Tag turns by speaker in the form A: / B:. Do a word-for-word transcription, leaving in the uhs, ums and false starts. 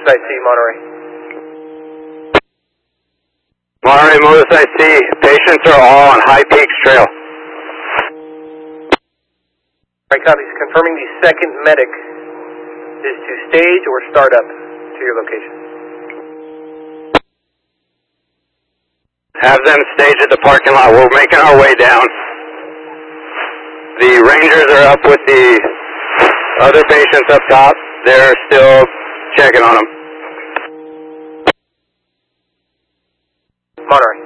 A: Site C, Monterey.
B: Monterey, Motor Site C. Patients are all on High Peaks Trail.
A: Alright, copies. Confirming the second medic is to stage or start up to your location.
B: Have them stage at the parking lot. We're making our way down. The Rangers are up with the other patients up top. They're still checking on them.
A: Monterey.